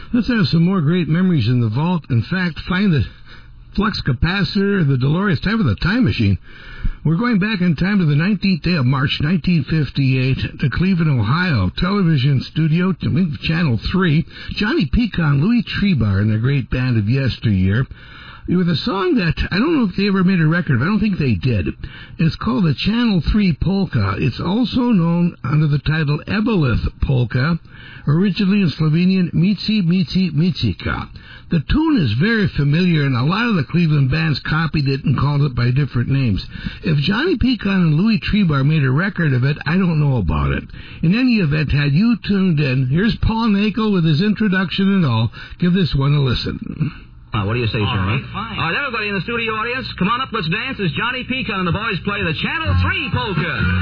Let's have some more great memories in the vault. In fact, find the flux capacitor, the DeLorean. Time for the time machine. We're going back in time to the 19th day of March, 1958, to Cleveland, Ohio. Television studio, Channel 3. Johnny Pecon, Louis Trebar, and their great band of yesteryear, with a song that I don't know if they ever made a record. I don't think they did. It's called the Channel 3 Polka. It's also known under the title Ebolith Polka, originally in Slovenian Mici Mici Micika. The tune is very familiar, and a lot of the Cleveland bands copied it and called it by different names. If Johnny Pecon and Louis Trebar made a record of it, I don't know about it. In any event, had you tuned in, here's Paul Nakel with his introduction and all. Give this one a listen. What do you say, Johnny? All right, fine. All right, everybody in the studio audience, come on up, let's dance as Johnny Pecon and the boys play the Channel 3 Polka.